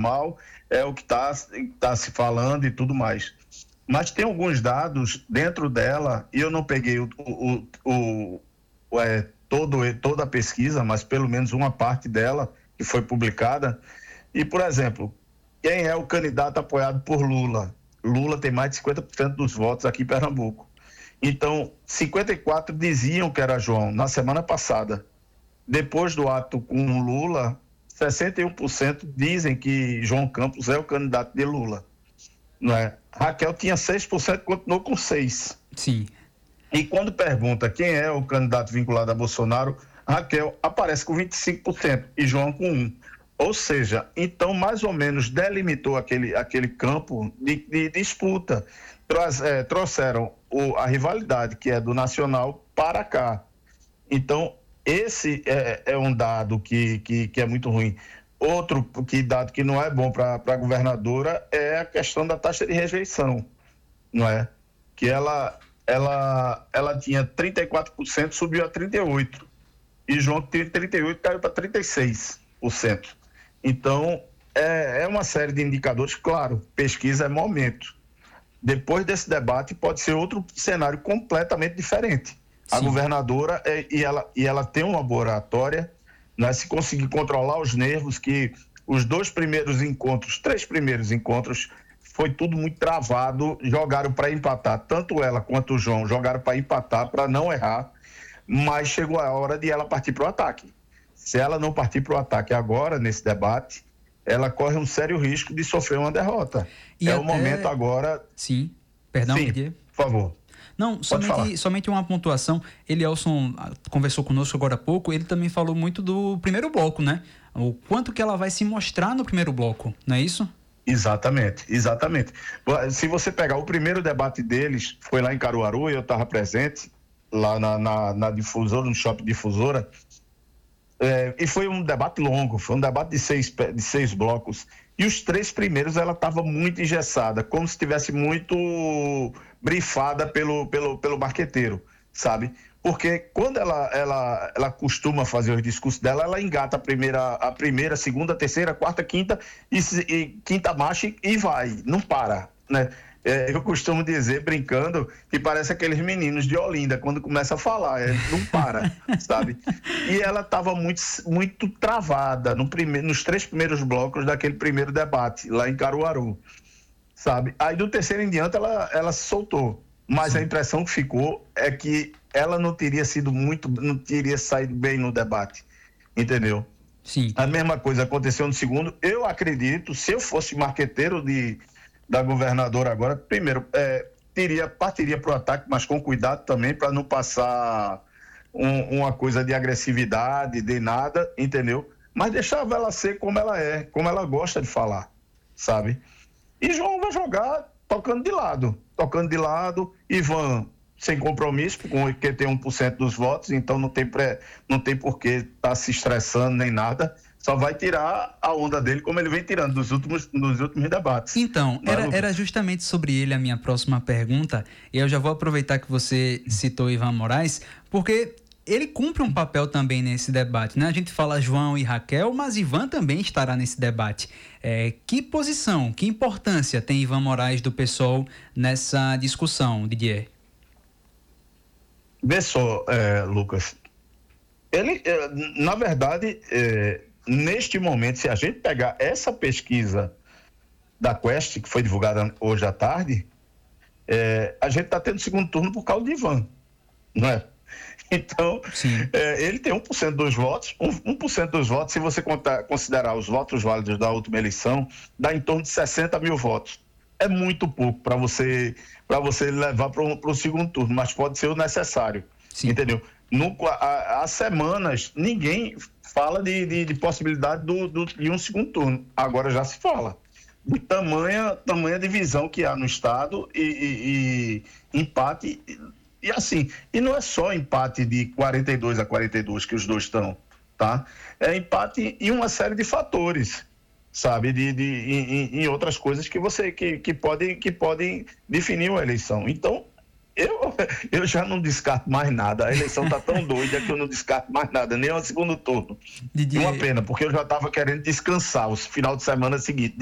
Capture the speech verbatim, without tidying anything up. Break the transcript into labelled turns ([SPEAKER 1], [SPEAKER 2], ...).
[SPEAKER 1] normal, é o que está tá se falando e tudo mais. Mas tem alguns dados dentro dela, e eu não peguei o, o, o, o, é, todo, toda a pesquisa, mas pelo menos uma parte dela que foi publicada. E, por exemplo, quem é o candidato apoiado por Lula? Lula tem mais de cinquenta por cento dos votos aqui em Pernambuco. Então, cinquenta e quatro por cento diziam que era João na semana passada. Depois do ato com Lula, sessenta e um por cento dizem que João Campos é o candidato de Lula. Não é? Raquel tinha seis por cento, continuou com seis por cento.
[SPEAKER 2] Sim.
[SPEAKER 1] E quando pergunta quem é o candidato vinculado a Bolsonaro, Raquel aparece com vinte e cinco por cento e João com um por cento. Ou seja, então mais ou menos delimitou aquele, aquele campo de, de disputa. Traz, é, trouxeram o, a rivalidade que é do Nacional para cá. Então, esse é, é um dado que, que, que é muito ruim. Outro que, dado que não é bom para a governadora é a questão da taxa de rejeição, não é? Que ela, ela, ela tinha trinta e quatro por cento, subiu a trinta e oito por cento. E João que tinha trinta e oito por cento, caiu para trinta e seis por cento. Então, é, é uma série de indicadores, claro, pesquisa é momento. Depois desse debate pode ser outro cenário completamente diferente. Sim. A governadora, é, e, ela, e ela tem uma boa oratória, né, se conseguir controlar os nervos, que os dois primeiros encontros, três primeiros encontros, foi tudo muito travado, jogaram para empatar, tanto ela quanto o João jogaram para empatar, para não errar, mas chegou a hora de ela partir para o ataque. Se ela não partir para o ataque agora, nesse debate, ela corre um sério risco de sofrer uma derrota. E é até... o momento agora...
[SPEAKER 2] Sim, perdão,
[SPEAKER 1] Sim,
[SPEAKER 2] Didier.
[SPEAKER 1] Por favor.
[SPEAKER 2] Não, somente, somente uma pontuação. Elielson conversou conosco agora há pouco, ele também falou muito do primeiro bloco, né? O quanto que ela vai se mostrar no primeiro bloco, não é isso?
[SPEAKER 1] Exatamente, exatamente. Se você pegar o primeiro debate deles, foi lá em Caruaru, eu estava presente, lá na, na, na difusora, no Shopping Difusora, é, e foi um debate longo, foi um debate de seis, de seis blocos, e os três primeiros ela estava muito engessada, como se estivesse muito brifada pelo, pelo, pelo marqueteiro, sabe? Porque quando ela, ela, ela costuma fazer os discursos dela, ela engata a primeira, a primeira, segunda, terceira, quarta, quinta e, e quinta marcha e, e vai, não para, né? É, eu costumo dizer, brincando, que parece aqueles meninos de Olinda, quando começa a falar, é, não para, sabe? E ela estava muito, muito travada no prime- nos três primeiros blocos daquele primeiro debate, lá em Caruaru, sabe? Aí do terceiro em diante ela, ela se soltou, mas Sim. a impressão que ficou é que ela não teria sido muito, não teria saído bem no debate, entendeu?
[SPEAKER 2] Sim.
[SPEAKER 1] A mesma coisa aconteceu no segundo. Eu acredito, se eu fosse marqueteiro de da governadora agora, primeiro, é, teria, partiria para o ataque, mas com cuidado também, para não passar um, uma coisa de agressividade, de nada, entendeu? Mas deixava ela ser como ela é, como ela gosta de falar, sabe? E João vai jogar tocando de lado, tocando de lado, Ivan sem compromisso, porque tem um por cento dos votos, então não tem, pré, não tem por que estar tá se estressando nem nada, só vai tirar a onda dele como ele vem tirando nos últimos, nos últimos debates.
[SPEAKER 2] Então, era, era justamente sobre ele a minha próxima pergunta, e eu já vou aproveitar que você citou Ivan Moraes, porque ele cumpre um papel também nesse debate, né? A gente fala João e Raquel, mas Ivan também estará nesse debate. É, que posição, que importância tem Ivan Moraes do PSOL nessa discussão, Didier?
[SPEAKER 1] Vê só, é, Lucas, ele, é, na verdade, é, neste momento, se a gente pegar essa pesquisa da Quest, que foi divulgada hoje à tarde, é, a gente está tendo segundo turno por causa de Ivan, não é? Então, é, ele tem um por cento dos votos, um por cento dos votos, se você contar, considerar os votos válidos da última eleição, dá em torno de sessenta mil votos. É muito pouco para você, para você levar para o segundo turno, mas pode ser o necessário, Sim. entendeu? No, há, há semanas, ninguém fala de, de, de possibilidade do, do, de um segundo turno, agora já se fala. De tamanha, tamanha divisão que há no Estado e, e, e empate... E assim, e não é só empate de quarenta e dois a quarenta e dois que os dois estão, tá? É empate em uma série de fatores, sabe? De, de, em, em outras coisas que você, que, que, podem, que podem definir uma eleição. Então, eu, eu já não descarto mais nada. A eleição tá tão doida que eu não descarto mais nada, nem ao segundo turno. Didier... Uma pena, porque eu já estava querendo descansar o final de semana seguinte.